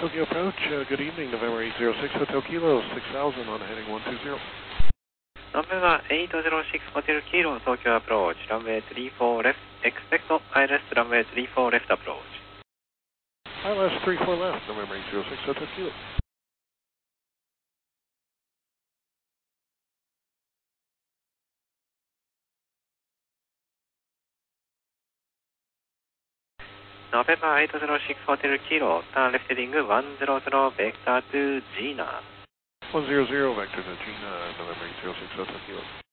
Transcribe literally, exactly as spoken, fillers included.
Tokyo approach, uh, good evening, November eight zero six, Hotel Kilo, six thousand on heading one two zero. November eight zero six, Hotel Kilo, Tokyo approach, runway three four left, expect I L S runway three four left approach. I L S three four left, November eight zero six, Hotel Kilo. November eight zero six, Hotel Kilo, turn left heading one zero zero, vector to Gina. one zero zero, vector to Gina, November eight zero six, Hotel Kilo.